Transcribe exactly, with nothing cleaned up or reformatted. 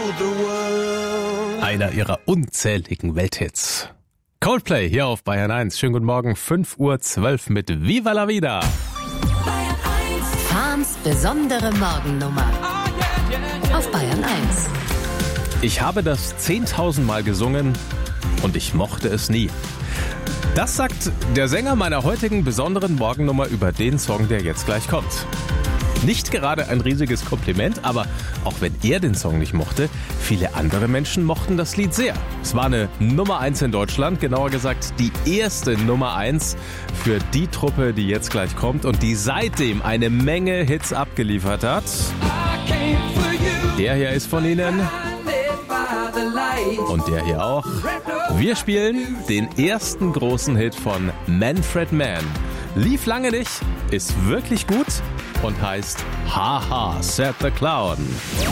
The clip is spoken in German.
Einer ihrer unzähligen Welthits. Coldplay hier auf Bayern eins. Schönen guten Morgen, fünf Uhr zwölf mit Viva la Vida. Fahns besondere Morgennummer auf Bayern eins. Ich habe das zehntausend Mal gesungen und ich mochte es nie. Das sagt der Sänger meiner heutigen besonderen Morgennummer über den Song, der jetzt gleich kommt. Nicht gerade ein riesiges Kompliment, aber auch wenn er den Song nicht mochte, viele andere Menschen mochten das Lied sehr. Es war eine Nummer eins in Deutschland, genauer gesagt die erste Nummer eins für die Truppe, die jetzt gleich kommt und die seitdem eine Menge Hits abgeliefert hat. Der hier ist von ihnen und der hier auch. Wir spielen den ersten großen Hit von Manfred Mann. Lief lange nicht, ist wirklich gut und heißt Haha, said the Clown.